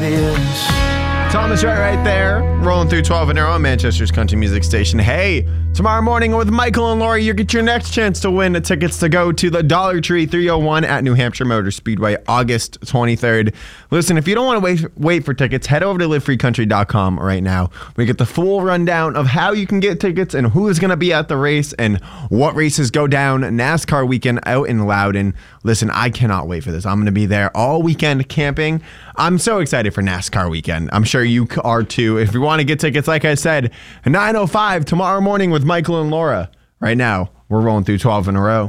obvious. Thomas right there, rolling through 12 in our own Manchester's country music station. Hey, tomorrow morning with Michael and Laura, you get your next chance to win the tickets to go to the Dollar Tree 301 at New Hampshire Motor Speedway, August 23rd. Listen, if you don't want to wait for tickets, head over to livefreecountry.com right now. We get the full rundown of how you can get tickets and who is going to be at the race and what races go down NASCAR weekend out in Loudon. Listen, I cannot wait for this. I'm going to be there all weekend camping. I'm so excited for NASCAR weekend. I'm sure you are too. If you want to get tickets, like I said, 9:05 tomorrow morning with Michael and Laura. Right now, we're rolling through 12 in a row.